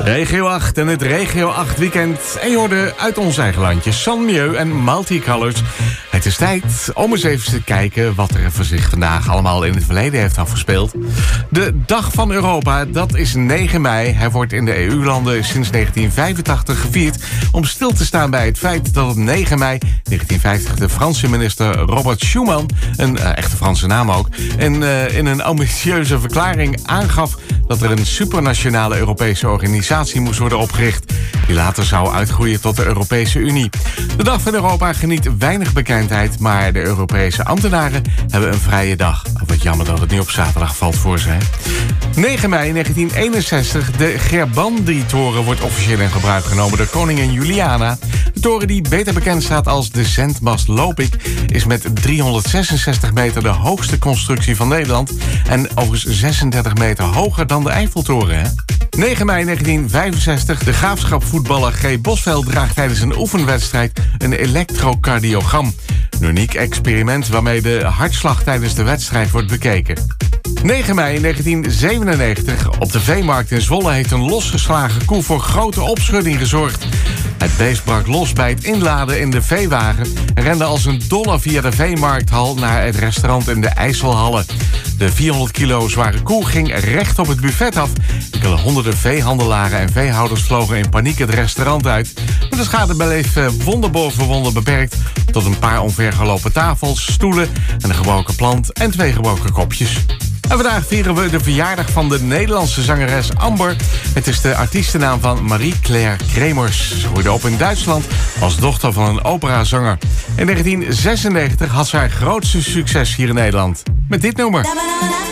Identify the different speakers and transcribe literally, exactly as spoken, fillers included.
Speaker 1: Regio acht en het Regio acht weekend. En je hoorde uit ons eigen landje San Mieu en Multicolors. Het is tijd om eens even te kijken wat er voor zich vandaag allemaal in het verleden heeft afgespeeld. De Dag van Europa, dat is negen mei. Hij wordt in de E U-landen sinds negentien vijfentachtig gevierd om stil te staan bij het feit dat op negen mei negentien vijftig de Franse minister Robert Schuman, een uh, echte Franse naam ook, en, uh, in een ambitieuze verklaring aangaf dat er een supranationale Europese organisatie moest worden opgericht, die later zou uitgroeien tot de Europese Unie. De Dag van Europa geniet weinig bekendheid, maar de Europese ambtenaren hebben een vrije dag. Wat jammer dat het niet op zaterdag valt voor ze, hè? negen mei negentien eenenzestig, de Gerbandi-toren wordt officieel in gebruik genomen door koningin Juliana. De toren, die beter bekend staat als de Zendmast Lopik, is met driehonderdzesenzestig meter de hoogste constructie van Nederland en overigens zesendertig meter hoger dan de Eiffeltoren, hè? negen mei negentien vijfenzestig, de Graafschap-voetballer G. Bosveld draagt tijdens een oefenwedstrijd een elektrocardiogram. Een uniek experiment waarmee de hartslag tijdens de wedstrijd wordt bekeken. negen mei negentien zevenennegentig, op de veemarkt in Zwolle heeft een losgeslagen koe voor grote opschudding gezorgd. Het beest brak los bij het inladen in de veewagen en rende als een dolle via de veemarkthal naar het restaurant in de IJsselhallen. De vierhonderd kilo zware koe ging recht op het buffet af. Enkele honderden veehandelaren en veehouders vlogen in paniek het restaurant uit. Maar de schade bleef wonder boven wonder beperkt tot een paar omvergelopen tafels, stoelen, en een gebroken plant en twee gebroken kopjes. En vandaag vieren we de verjaardag van de Nederlandse zangeres Amber. Het is de artiestennaam van Marie-Claire Kremers. Ze groeide op in Duitsland als dochter van een operazanger. In negentien zesennegentig had ze haar grootste succes hier in Nederland met dit nummer.